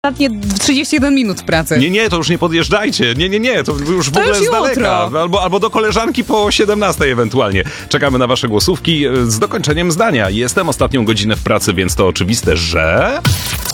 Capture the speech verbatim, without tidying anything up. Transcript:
ostatnie trzydzieści jeden minut pracy. Nie, nie, to już nie podjeżdżajcie. Nie, nie, nie, to już w To ogóle już z daleka. jutro. Albo, albo do koleżanki po siedemnastej ewentualnie. Czekamy na wasze głosówki z dokończeniem zdania. Jestem ostatnią godzinę w pracy, więc to oczywiste, że...